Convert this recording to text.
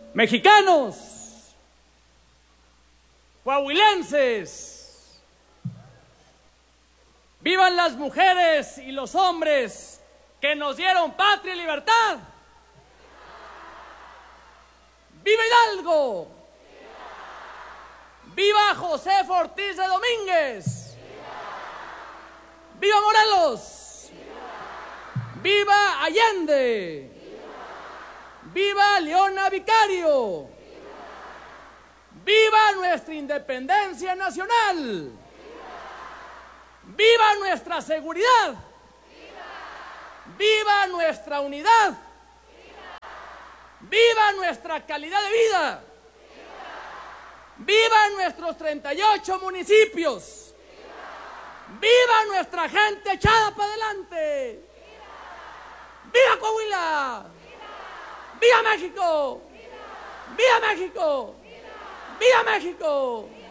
Mexicanos, coahuilenses, vivan las mujeres y los hombres que nos dieron patria y libertad. ¡Viva Hidalgo! ¡Viva José Ortiz de Domínguez! ¡Viva Morelos! ¡Viva Allende! ¡Viva Leona Vicario! ¡Viva nuestra independencia nacional! ¡Viva nuestra seguridad! ¡Viva nuestra unidad! ¡Viva nuestra calidad de vida! ¡Viva nuestros 38 municipios! ¡Viva nuestra gente echada para adelante! ¡Viva Coahuila! ¡Viva México! ¡Viva México! ¡Viva México!